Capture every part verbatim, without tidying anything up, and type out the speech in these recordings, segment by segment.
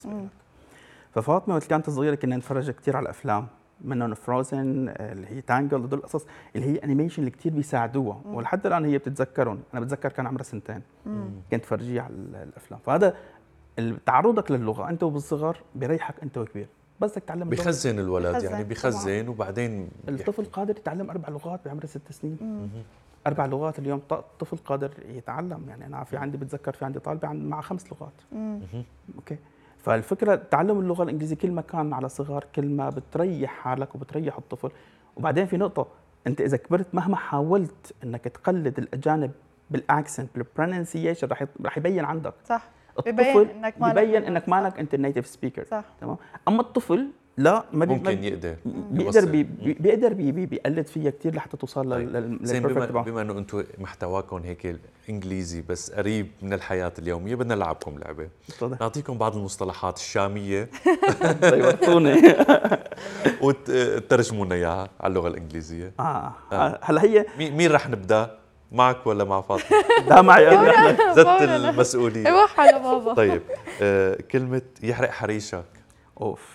ففاطمه وقت كانت صغيره كنا نتفرج كثير على الافلام، منهم فروزن اللي هي تانجل، هدول القصص اللي هي انيميشن اللي كثير بيساعدوها، ولحد الان هي بتتذكرهم. انا بتذكر كان عمرها سنتين كنت فرجيها على الافلام. فهذا تعرضك للغه انت وبالصغر بيريحك انت وكبير، بس بدك تتعلم بيخزن الولد بيخزن. يعني بيخزن وبعدين الطفل قادر يتعلم اربع لغات بعمر ست سنين. اربع لغات اليوم الطفل قادر يتعلم. يعني انا في عندي بتذكر في عندي طالبه عند مع خمس لغات. اوكي. فالفكره تعلم اللغه الانجليزيه كل ما كان على صغر كل ما بتريح حالك وبتريح الطفل. وبعدين في نقطه، انت اذا كبرت مهما حاولت انك تقلد الاجانب بالاكسنت بالبرونسيشن رح رح يبين عندك. صح. الطفل انك مالك ببين انك مالك انت النيتيف سبيكر. صح. تمام. اما الطفل لا، ما بي ممكن يقدر بيقدر بي بيقدر بي بي بيقلد فيها كثير لحتى توصل لل زين. بما, بما انه انتم محتواكم هيك انجليزي بس قريب من الحياه اليوميه، بدنا نلعبكم لعبه. نعطيكم بعض المصطلحات الشاميه يورطوني وتترجموا لنا اياها على اللغه الانجليزيه. اه, آه. هلا هي مين رح نبدا؟ معك ولا مع فاطمه؟ لا معي انا. زدت المسؤوليه. ايوه حلا بابا. طيب آه كلمه يحرق حريشك. اوف.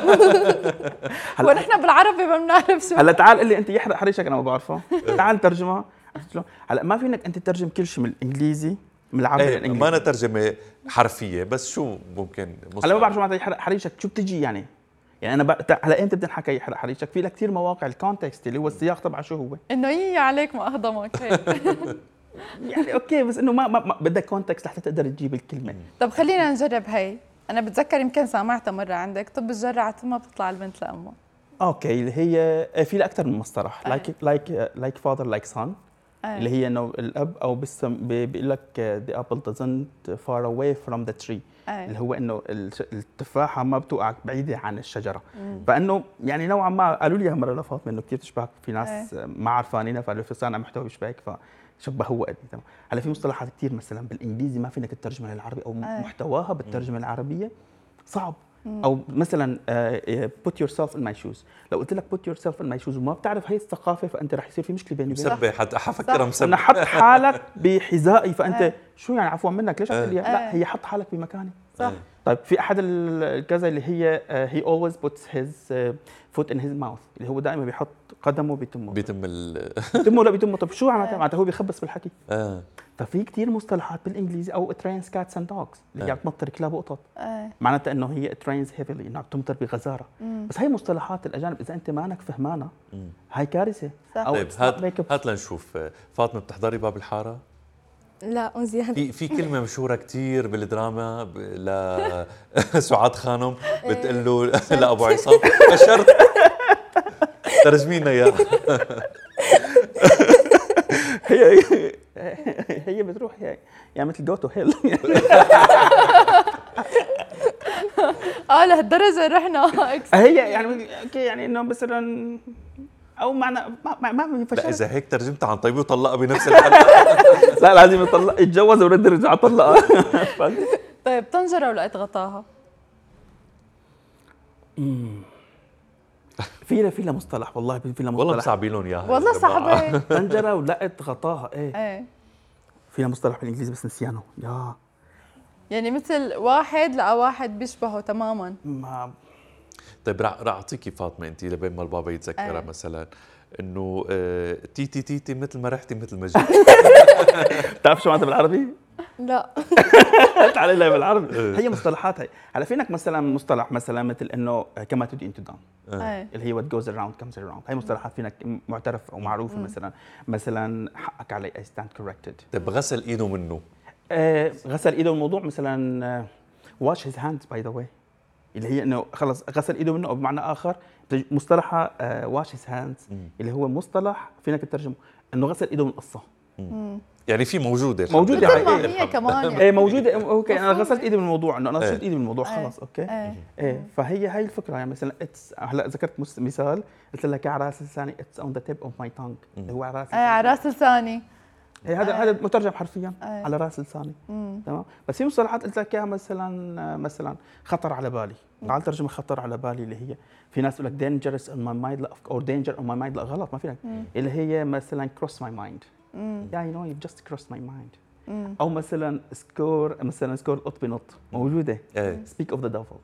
ونحن بالعربي ما بنعرف شو. هلا تعال قل لي انت يحرق حريشك، انا ما بعرفها. تعال ترجمها. هلا ما فينك انت تترجم كل شيء من الانجليزي من العربي ايه للانجليزي. ما أنا ترجمه حرفيه، بس شو ممكن هلا ما بعرف شو معناتها يحرق حريشك، شو بتجي يعني؟ يعني انا بق... هلا امتى بدنا نحكي يحرق حريشك؟ في لك كثير مواقع الكونتكست اللي هو السياق تبعه شو هو؟ انه يي عليك ما اهضمك هيك. يعني اوكي، بس انه ما, ما, ما بدك كونتكست لحتى تقدر تجيب الكلمه. طب خلينا نجرب هي. انا بتذكر يمكن سمعتها مره عندك، طب الجرعه ثم بتطلع البنت لامها. اوكي، اللي هي في لها اكثر من مصطلح. لايك لايك لايك فاذر لايك سون، اللي هي انه الاب او بسم بيقول لك the apple doesn't far away from the tree. أي. اللي هو انه التفاحه ما بتوقع بعيده عن الشجره. مم. فانه يعني نوعا ما قالوا لي مره لفاطمه انه كثير تشبهك، في ناس أي. ما عرفانينها فقالوا فستان محتوى بيشبهك فشبهوا قد تمام. هلا في مصطلحات كثير مثلا بالانجليزي ما فينك تترجمها للعربي او أي. محتواها بالترجمه العربيه صعب. او مثلا uh, put yourself in my shoes. لو قلت لك put yourself in my shoes وما بتعرف هي الثقافه فانت رح يصير في مشكله بيني وبينك. مسبح، حتى حفكرها مسبح. انا حط حالك بحذائي فانت شو يعني عفوا منك ليش عم تقول لا هي حط حالك بمكاني. صح. طيب في احد الكذا اللي هي uh, he always puts his uh, foot in his mouth، اللي هو دائما بيحط قدمه بتمه. بيتم ال بتمه لا بتمه. طب شو معناتها؟ معناتها هو بيخبص بالحكي. اه ففي كثير مصطلحات بالانجليزي او trains cats and dogs اللي هي بتمطر كلاب وقطط. آه. معناتها انه هي trains heavily انها بتمطر بغزاره. مم. بس هي مصطلحات الاجانب اذا انت مانك فهمانها هاي كارثه. طيب هات هات لنشوف. فاطمه بتحضري باب الحاره؟ لا أنزيان. في في كلمه مشهوره كثير بالدراما لسعاد خانم بتقول له لابو عصام شرط ترجمي لنا اياها. هي هي بتروح هي يعني مثل جو تو هيل. اه لهالدرجه رحنا. هي يعني اوكي يعني انه مثلا او معنى ما ما في فشل. لا اذا هيك ترجمتها عن طيبه وطلقها بنفس الحلقه. لا لازم يطلق يتجوز ورد يرجع طلقها. طيب طنجره ولقيت غطاها. في له في له مصطلح والله في له مصطلح والله مصعبين لهم اياها والله صعبه. طنجره ولقيت غطاها. ايه ايه في له مصطلح بالانجليزي بس نسيانه. يا يعني مثل واحد لقى واحد بيشبهه تماما. ما طيب رح اعطيكي فاطمه انت لبين ما البابا يتذكرها. أه. مثلا انه آه تيتي تيتي مثل ما رحتي مثل ما جيتي. بتعرف شو معناتها بالعربي؟ لا. تعالي لي بالعربي. هي مصطلحات هي. هلا فينك مثلا مصطلح مثلا مثل انه كما تدين تدان. أه. اللي هي what goes around comes around. هي مصطلحات فينك معترف او معروفه. مثلا مثلا حقك علي I stand corrected. طيب غسل ايده منه. آه غسل ايده الموضوع مثلا wash his hands by the way، اللي هي انه خلص غسل ايده منه. او بمعنى اخر مصطلحها uh, wash his hands مم. اللي هو مصطلح فينك تترجمه انه غسل ايده من القصه. يعني في موجوده موجوده هي, هي كمان يعني. ايه موجوده. اوكي انا غسلت ايدي من الموضوع انه انا غسلت ايدي من الموضوع خلص. اوكي ايه, إيه. فهي هاي الفكره. يعني مثلا اتس هلا ذكرت مثال قلت لك على راس لساني اتس اون ذا تيب اوف ماي تانج اللي هو على راس لساني. ايه على راس لساني. هي هذا هذا مترجم حرفيا أيه. على راس لساني. تمام. بس في مصطلحات قلت لك اياها مثلا مثلا خطر على بالي. تعال ترجم خطر على بالي اللي هي في ناس تقول لك dangerous on my mind او danger on my mind. لا غلط ما فيك. اللي هي مثلا cross my mind. yeah you know you just cross my mind او مثلا سكور مثلا سكور قط بنط موجوده ايه سبيك اوف ذا ديفل